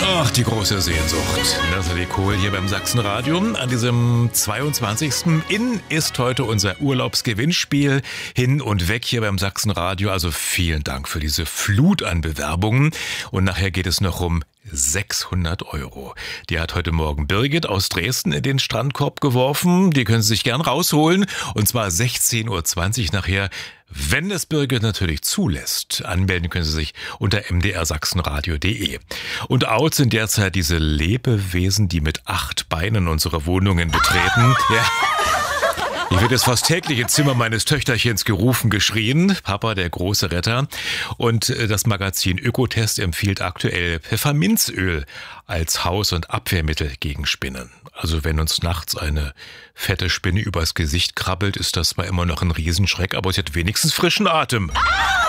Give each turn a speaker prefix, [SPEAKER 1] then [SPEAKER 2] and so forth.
[SPEAKER 1] Ach, die große Sehnsucht. Nathalie Kohl hier beim Sachsenradio. An diesem 22. In ist heute unser Urlaubsgewinnspiel. Hin und weg hier beim Sachsenradio. Also vielen Dank für diese Flut an Bewerbungen. Und nachher geht es noch um 600 €. Die hat heute Morgen Birgit aus Dresden in den Strandkorb geworfen. Die können Sie sich gern rausholen. Und zwar 16:20 Uhr nachher, wenn es Birgit natürlich zulässt. Anmelden können Sie sich unter mdrsachsenradio.de. Und out sind derzeit diese Lebewesen, die mit 8 Beinen unsere Wohnungen betreten. Ja. Ich werde jetzt fast täglich ins Zimmer meines Töchterchens gerufen, geschrien. Papa, der große Retter. Und das Magazin Ökotest empfiehlt aktuell Pfefferminzöl als Haus- und Abwehrmittel gegen Spinnen. Also wenn uns nachts eine fette Spinne übers Gesicht krabbelt, ist das zwar immer noch ein Riesenschreck, aber sie hat wenigstens frischen Atem.